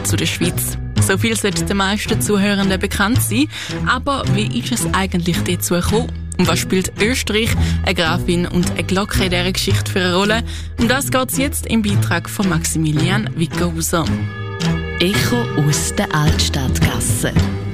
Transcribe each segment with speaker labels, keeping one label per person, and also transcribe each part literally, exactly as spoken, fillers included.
Speaker 1: zu der Schweiz. So viel sollte den meisten Zuhörenden bekannt sein. Aber wie ist es eigentlich dazu gekommen? Und was spielt Österreich, eine Grafin und eine Glocke in dieser Geschichte für eine Rolle? Um das geht es jetzt im Beitrag von Maximilian Wickerhauser.
Speaker 2: Echo aus der Altstadtgasse.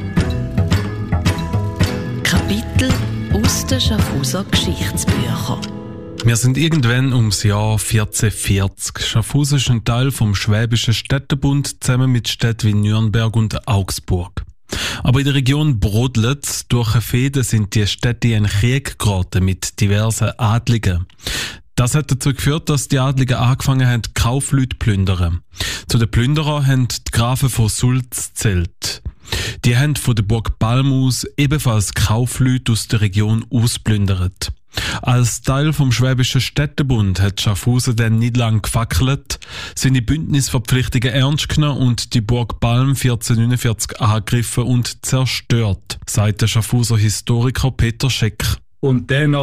Speaker 2: Kapitel aus den Schaffhauser Geschichtsbüchern.
Speaker 3: Wir sind irgendwann ums Jahr vierzehnhundertvierzig. Schaffhausen ist ein Teil vom Schwäbischen Städtebund zusammen mit Städten wie Nürnberg und Augsburg. Aber in der Region Brodlitz durch eine Fehde sind die Städte in einen Krieg geraten mit diversen Adligen. Das hat dazu geführt, dass die Adligen angefangen haben, Kaufleute zu plündern. Zu den Plünderern haben die Grafen von Sulz gezählt. Die haben von der Burg Balm aus ebenfalls Kaufleute aus der Region ausplündert. Als Teil vom Schwäbischen Städtebund hat Schaffhausen dann nicht lang gefackelt, seine Bündnisverpflichtungen ernst genommen und die Burg Balm vierzehnhundertneunundvierzig angegriffen und zerstört, sagt der Schaffhauser Historiker Peter Scheck.
Speaker 4: Und dann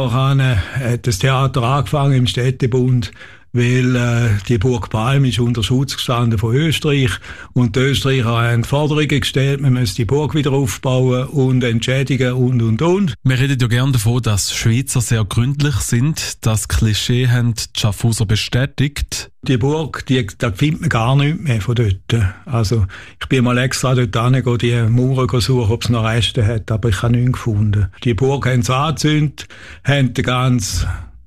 Speaker 4: hat das Theater angefangen im Städtebund, weil äh, die Burg Balm ist unter Schutz gestanden von Österreich und die Österreicher haben Forderungen gestellt, man müsse die Burg wieder aufbauen und entschädigen und und und.
Speaker 3: Wir reden ja gerne davon, dass Schweizer sehr gründlich sind. Das Klischee haben die Schaffhauser bestätigt.
Speaker 4: Die Burg, die, da findet man gar nichts mehr von dort. Also ich bin mal extra dort hingegangen, die Mauern suchen, ob es noch Reste hat, aber ich habe nichts gefunden. Die Burg haben sie angezündet, haben den ganzen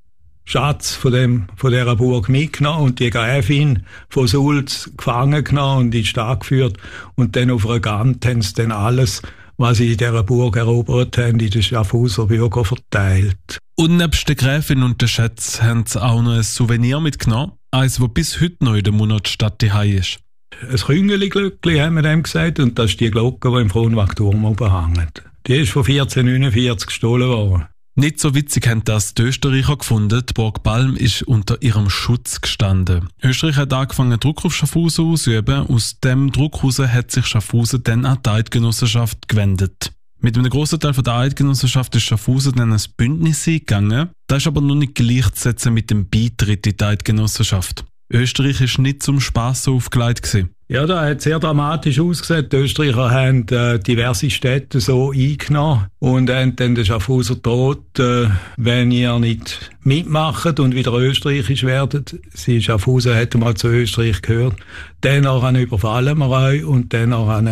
Speaker 4: Schatz von dem, von dieser Burg mitgenommen und die Gräfin von Sulz gefangen genommen und in die Stadt geführt und dann auf einer Gant haben sie dann alles, was sie in dieser Burg erobert haben, in den Schaffhauser Bürger verteilt.
Speaker 3: Und nebst der Gräfin und der Schätz haben sie auch noch ein Souvenir mitgenommen, eins, das bis heute noch in der Monatsstadt daheim ist.
Speaker 4: Ein Küngeli-Glöckli haben wir dem gesagt und das ist die Glocke, die im Kronwachturm oben hängt. Die ist von vierzehnhundertneunundvierzig gestohlen worden.
Speaker 3: Nicht so witzig haben das die Österreicher gefunden. Die Burg Balm ist unter ihrem Schutz gestanden. Österreich hat angefangen, Druck auf Schaffhausen auszuüben. Aus dem Druck heraus hat sich Schaffhausen dann an die Eidgenossenschaft gewendet. Mit einem grossen Teil der Eidgenossenschaft ist Schaffhausen dann ein Bündnis eingegangen. Das ist aber noch nicht gleichzusetzen mit dem Beitritt in die Eidgenossenschaft. Österreich war nicht zum Spass so aufgelegt gewesen.
Speaker 4: Ja, das hat sehr dramatisch ausgesehen. Die Österreicher haben äh, diverse Städte so eingenommen und haben dann den Schaffhauser gedroht, äh, wenn ihr nicht mitmacht und wieder österreichisch werdet. Sie Schaffhausen hat mal zu Österreich gehört. Dann überfallen wir euch und dann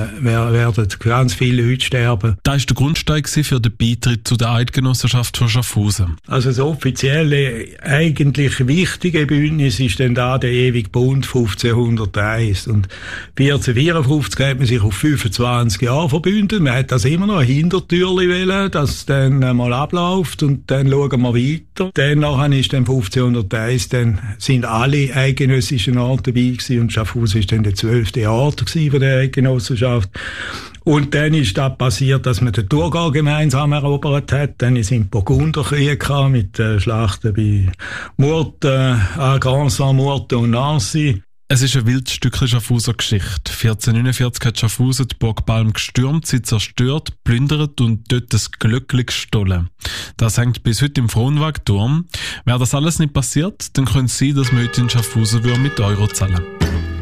Speaker 4: werden ganz viele Leute sterben.
Speaker 3: Das war der Grundstein für den Beitritt zu der Eidgenossenschaft von Schaffhausen.
Speaker 4: Also das offizielle, eigentlich wichtige Bündnis ist dann da der ewige Bund fünfzehnhunderteins. Und vierzehnhundertvierundfünfzig hat man sich auf fünfundzwanzig Jahre verbündet. Man hat das immer noch ein Hintertürchen wollen, dass es dann mal abläuft und dann schauen wir weiter. Dann nachher ist dann fünfzehnhunderteins, dann sind alle eidgenössischen Orte dabei gewesen und Schaffhausen ist dann der zwölfte Ort gewesen von der Eidgenossenschaft. Und dann ist das passiert, dass man den Thurgau gemeinsam erobert hat. Dann ist im Burgunderkrieg mit äh, Schlachten bei Murten, äh, Grand Saint-Murten und Nancy.
Speaker 3: Es ist ein wildes Stückchen Schaffhauser Geschichte. vierzehnhundertneunundvierzig hat Schaffhausen die Burg Balm gestürmt, sie zerstört, plündert und dort das Glöckli gestohlen. Das hängt bis heute im Fronwagturm. Wäre das alles nicht passiert, dann könnte es sein, dass wir heute in Schaffhausen mit Euro zahlen.